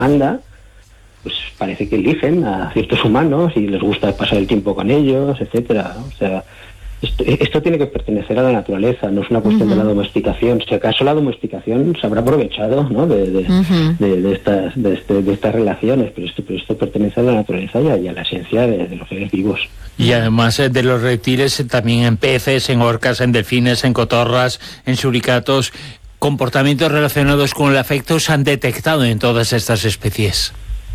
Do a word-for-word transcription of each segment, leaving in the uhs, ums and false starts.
demanda, pues parece que eligen a ciertos humanos y les gusta pasar el tiempo con ellos, etcétera. O sea, esto, esto tiene que pertenecer a la naturaleza, no es una cuestión uh-huh. de la domesticación. Si acaso la domesticación se habrá aprovechado, ¿no?, de, de, uh-huh. de, de, estas, de, este, de estas relaciones, pero esto, pero esto pertenece a la naturaleza y a, y a la esencia de, de los seres vivos. Y además eh, de los reptiles, eh, también en peces, en orcas, en delfines, en cotorras, en suricatos, comportamientos relacionados con el afecto se han detectado en todas estas especies.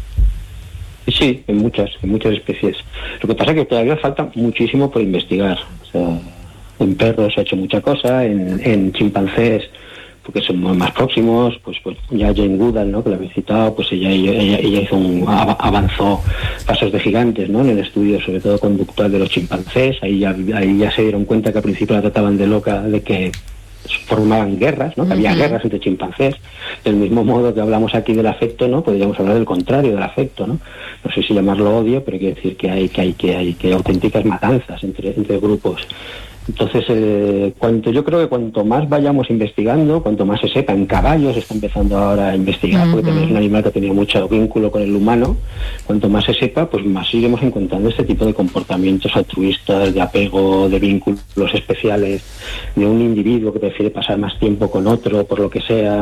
Sí, en muchas, en muchas especies. Lo que pasa es que todavía falta muchísimo por investigar. O sea, en perros se ha hecho mucha cosa, en, en chimpancés, porque son más próximos, pues, pues ya Jane Goodall, ¿no?, que la habéis citado, pues ella, ella, ella hizo un, avanzó pasos de gigantes, ¿no?, en el estudio, sobre todo conductual, de los chimpancés. Ahí ya, ahí ya se dieron cuenta que al principio la trataban de loca, de que formaban guerras, ¿no?, que uh-huh. había guerras entre chimpancés. Del mismo modo que hablamos aquí del afecto, ¿no?, podríamos hablar del contrario del afecto, ¿no? No sé si llamarlo odio, pero quiere decir que hay que hay que hay que auténticas matanzas entre entre grupos. Entonces, eh, cuanto yo creo que cuanto más vayamos investigando, cuanto más se sepa, en caballos se está empezando ahora a investigar, uh-huh. porque también es un animal que ha tenido mucho vínculo con el humano. Cuanto más se sepa, pues más iremos encontrando este tipo de comportamientos altruistas, de apego, de vínculos especiales, de un individuo que prefiere pasar más tiempo con otro, por lo que sea.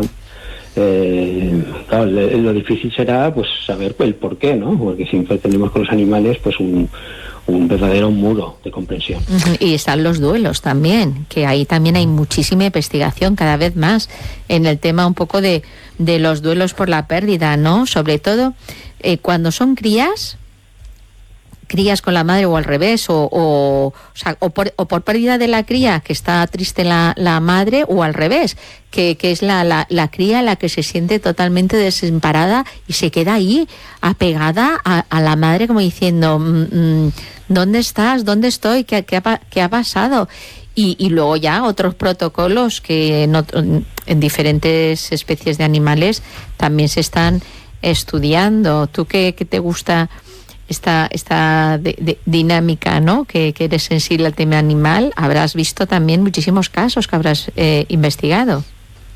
Eh, claro, lo, lo difícil será pues saber el por qué, ¿no? Porque siempre tenemos con los animales pues un un verdadero muro de comprensión. Uh-huh. Y están los duelos también, que ahí también hay muchísima investigación cada vez más en el tema un poco de, de los duelos por la pérdida, ¿no? Sobre todo eh, cuando son crías, crías con la madre o al revés, o, o, o, sea, o, por, o por pérdida de la cría, que está triste la, la madre, o al revés, que, que es la, la, la cría la que se siente totalmente desamparada y se queda ahí apegada a, a la madre como diciendo, mmm, ¿dónde estás? ¿Dónde estoy? ¿Qué, qué, ha, qué ha pasado? Y, y luego ya otros protocolos que en, otro, en diferentes especies de animales también se están estudiando. ¿Tú qué, qué te gusta esta esta de, de, dinámica, ¿no?, que, que eres sensible al tema animal? Habrás visto también muchísimos casos que habrás eh, investigado.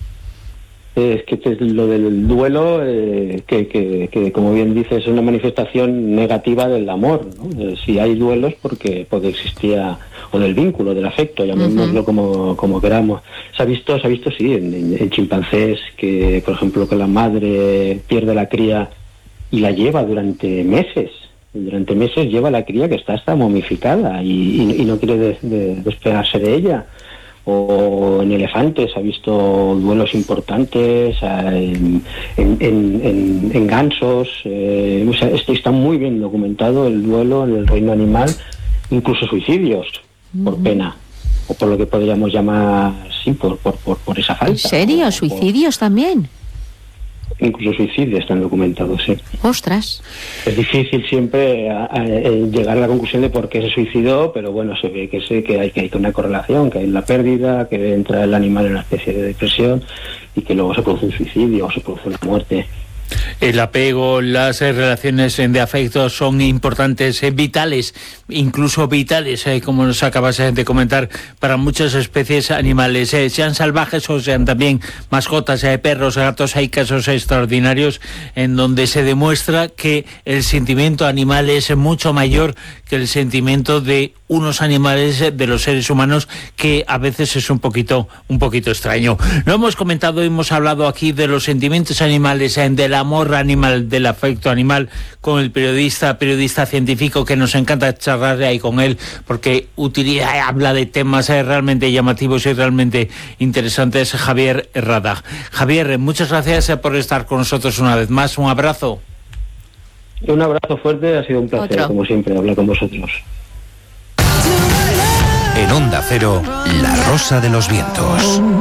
Es que lo del duelo, eh, que, que, que como bien dices, es una manifestación negativa del amor, ¿no? Eh, si hay duelos porque, porque existía, o del vínculo, del afecto, llamémoslo uh-huh. como, como queramos. Se ha visto, se ha visto sí, en, en, en chimpancés, que por ejemplo que la madre pierde la cría y la lleva durante meses. Durante meses lleva la cría que está hasta momificada y, y, y no quiere de, de, despegarse de ella. O en elefantes ha visto duelos importantes, en, en, en, en gansos. Eh, o sea, esto está muy bien documentado, el duelo en el reino animal, incluso suicidios uh-huh. por pena, o por lo que podríamos llamar, sí, por, por, por, por esa falta. ¿En serio? ¿Suicidios por... también? Incluso suicidios están documentados, sí. ¡Ostras! Es difícil siempre a, a, a llegar a la conclusión de por qué se suicidó, pero bueno, se ve que, sé que, hay, que hay una correlación, que hay la pérdida, que entra el animal en una especie de depresión y que luego se produce un suicidio o se produce una muerte. El apego, las eh, relaciones de afecto son importantes, eh, vitales, incluso vitales, eh, como nos acabas eh, de comentar, para muchas especies animales, eh, sean salvajes o sean también mascotas, eh, perros, gatos. Hay casos extraordinarios en donde se demuestra que el sentimiento animal es mucho mayor que el sentimiento de unos animales, de los seres humanos, que a veces es un poquito un poquito extraño. Lo hemos comentado, hemos hablado aquí de los sentimientos animales, del amor animal, del afecto animal, con el periodista, periodista científico, que nos encanta charlar ahí con él, porque utiliza, habla de temas realmente llamativos y realmente interesantes, Javier Herrada. Javier, muchas gracias por estar con nosotros una vez más. Un abrazo. Un abrazo fuerte, ha sido un placer, Otro. como siempre, hablar con vosotros. En Onda Cero, La Rosa de los Vientos.